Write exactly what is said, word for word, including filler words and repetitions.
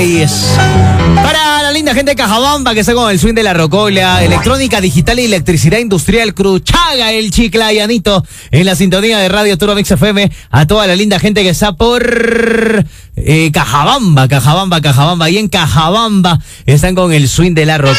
Para la linda gente de Cajabamba que está con el swing de la rocola, electrónica, digital y electricidad industrial, Cruchaga, el Chiclayanito, en la sintonía de Radio Turbo Mix F M, a toda la linda gente que está por eh, Cajabamba, Cajabamba, Cajabamba, y en Cajabamba están con el swing de la rocola.